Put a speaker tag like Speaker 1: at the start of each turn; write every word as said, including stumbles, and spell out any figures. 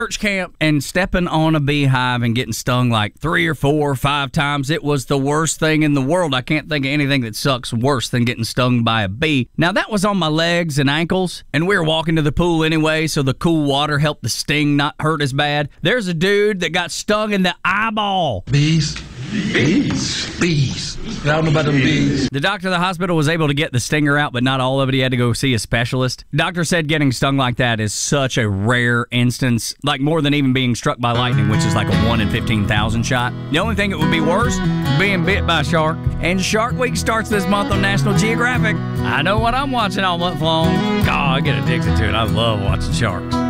Speaker 1: church camp and stepping on a beehive and getting stung like three or four or five times. It was the worst thing in the world. I can't think of anything that sucks worse than getting stung by a bee. Now, that was on my legs and ankles, and we were walking to the pool anyway, so the cool water helped the sting not hurt as bad. There's a dude that got stung in the eyeball.
Speaker 2: Bees? Bees? Bees. I don't know about them bees.
Speaker 1: The doctor at the hospital was able to get the stinger out, but not all of it. He had to go see a specialist. Doctor said getting stung like that is such a rare instance, like more than even being struck by lightning, which is like a one in fifteen thousand shot. The only thing that would be worse, being bit by a shark. And Shark Week starts this month on National Geographic. I know what I'm watching all month long. God, I get addicted to it. I love watching sharks.